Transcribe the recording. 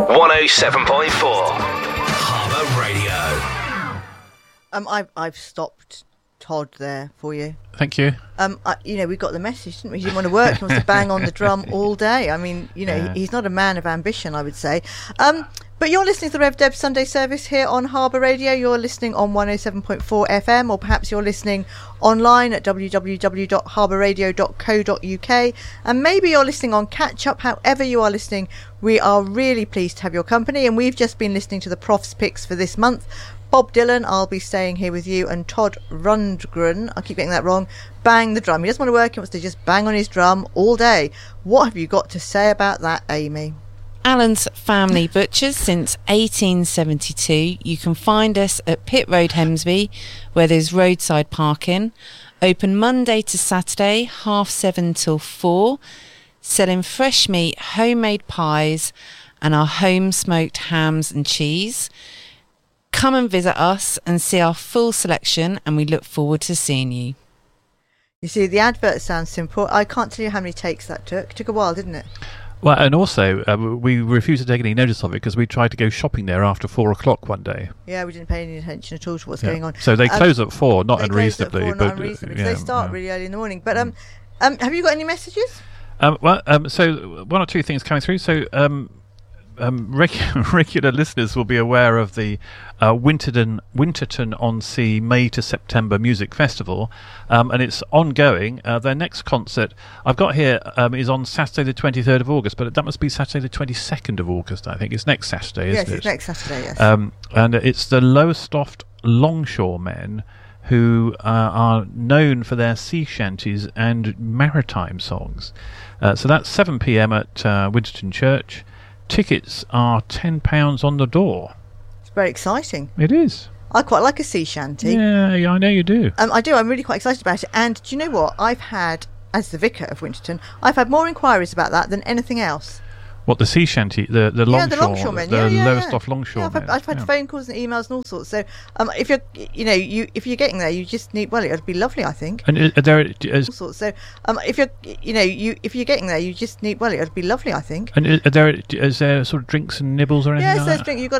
107.4 Harbour Radio. I've stopped Todd there for you. Thank you. We got the message, didn't we? He didn't want to work. He wants to bang on the drum all day. I mean, he's not a man of ambition, I would say. But you're listening to the Rev Deb Sunday service here on Harbour Radio. You're listening on 107.4 FM, or perhaps you're listening online at www.harbourradio.co.uk, and maybe you're listening on catch up. However you are listening, we are really pleased to have your company, and we've just been listening to the Prof's picks for this month. Bob Dylan, I'll be staying here with you, and Todd Rundgren, I keep getting that wrong, Bang the Drum. He doesn't want to work, he wants to just bang on his drum all day. What have you got to say about that, Amy? Alan's Family Butchers since 1872. You can find us at Pit Road, Hemsby, where there's roadside parking. Open Monday to Saturday, 7:30 till 4. Selling fresh meat, homemade pies, and our home smoked hams and cheese. Come and visit us and see our full selection, and we look forward to seeing you. You see, the advert sounds simple. I can't tell you how many takes that took. It took a while, didn't it? Well, and also, we refused to take any notice of it because we tried to go shopping there after 4 o'clock one day. Yeah, we didn't pay any attention at all to what's going on. So they close at 4, not unreasonably. Not unreasonably, because they start really early in the morning. But have you got any messages? So one or two things coming through. So regular listeners will be aware of the Winterton-on-Sea May to September Music Festival, and it's ongoing. Their next concert I've got here is on Saturday the 23rd of August, but that must be Saturday the 22nd of August, I think. It's next Saturday, isn't it? Yes, it's next Saturday, yes. And it's the Lowestoft Longshoremen, who are known for their sea shanties and maritime songs. So that's 7 p.m. at Winterton Church. Tickets are £10 on the door. It's very exciting. It is. I quite like a sea shanty. Yeah, I know you do. I do. I'm really quite excited about it. And do you know what? I've had, as the vicar of Winterton, I've had more inquiries about that than anything else. What, the sea shanty, the longshoremen, Lowestoft longshoremen. I've had phone calls and emails and all sorts. So if you're getting there, you just need. Well, it'd be lovely, I think. And all sorts. So if you're getting there, you just need. Well, it'd be lovely, I think. And is there sort of drinks and nibbles or anything? Yes, like there's that? drink. You've